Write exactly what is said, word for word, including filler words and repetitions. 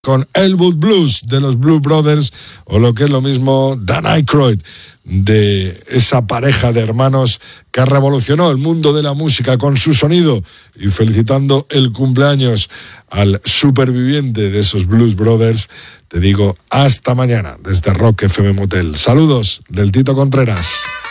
con Elwood Blues de los Blues Brothers, o lo que es lo mismo, Dan Aykroyd, de esa pareja de hermanos que revolucionó el mundo de la música con su sonido, y felicitando el cumpleaños al superviviente de esos Blues Brothers, te digo hasta mañana desde Rock F M Motel. Saludos del Tito Contreras.